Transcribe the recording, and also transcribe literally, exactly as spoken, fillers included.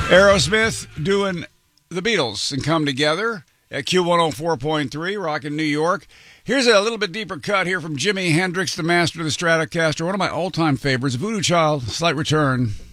Aerosmith doing the Beatles and Come Together at Q one oh four point three, rocking New York. Here's a little bit deeper cut here from Jimi Hendrix, the master of the Stratocaster, one of my all-time favorites, Voodoo Child, Slight Return.